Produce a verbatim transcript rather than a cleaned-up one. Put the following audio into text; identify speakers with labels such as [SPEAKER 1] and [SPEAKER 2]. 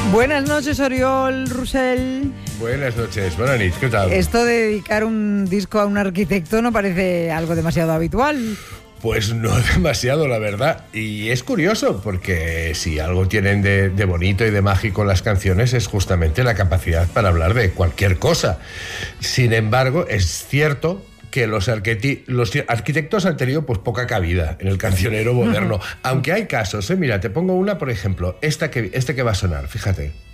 [SPEAKER 1] Buenas noches, Oriol Russell.
[SPEAKER 2] Buenas noches, buenas noches, ¿qué tal?
[SPEAKER 1] Esto de dedicar un disco a un arquitecto no parece algo demasiado habitual.
[SPEAKER 2] Pues no demasiado, la verdad. Y es curioso, porque si algo tienen de, de bonito y de mágico las canciones es justamente la capacidad para hablar de cualquier cosa. Sin embargo, es cierto que los, arqueti- los arquitectos han tenido pues poca cabida en el cancionero moderno. Aunque hay casos, ¿eh? Mira, te pongo una, por ejemplo, esta que, este que va a sonar, fíjate.